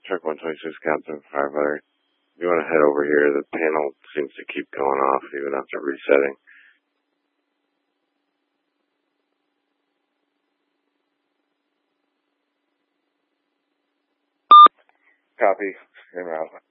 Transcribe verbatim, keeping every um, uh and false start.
Truck one twenty-six, Captain Firefighter. You want to head over here. The panel seems to keep going off even after resetting. Copy. En route.